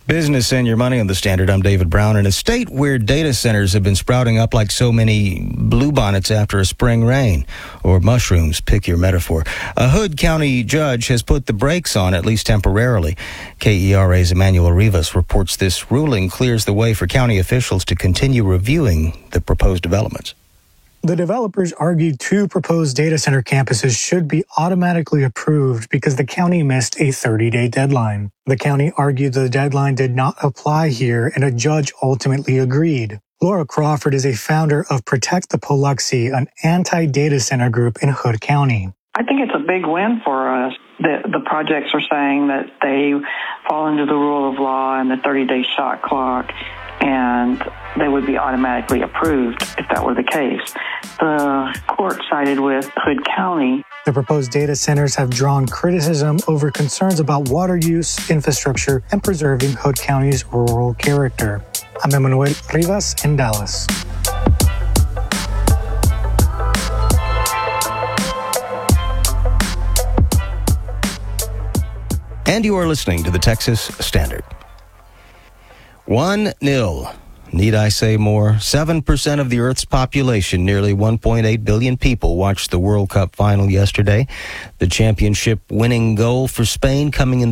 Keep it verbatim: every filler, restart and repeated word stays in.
Business and Your Money on the Standard. I'm David Brown. In a state where data centers have been sprouting up like so many bluebonnets after a spring rain, or mushrooms, pick your metaphor, a Hood County judge has put the brakes on, at least temporarily. K E R A's Emmanuel Rivas reports this ruling clears the way for county officials to continue reviewing the proposed developments. The developers argued two proposed data center campuses should be automatically approved because the county missed a thirty-day deadline. The county argued the deadline did not apply here, and a judge ultimately agreed. Laura Crawford is a founder of Protect the Paluxy, an anti-data center group in Hood County. I think it's a big win for us. The, the projects are saying that they fall under the rule of law and the thirty-day shot clock, and they would be automatically approved if that were the case. The court sided with Hood County. The proposed data centers have drawn criticism over concerns about water use, infrastructure, and preserving Hood County's rural character. I'm Emmanuel Rivas in Dallas. And you are listening to the Texas Standard. one nil. Need I say more? seven percent of the Earth's population, nearly one point eight billion people, watched the World Cup final yesterday. The championship winning goal for Spain coming in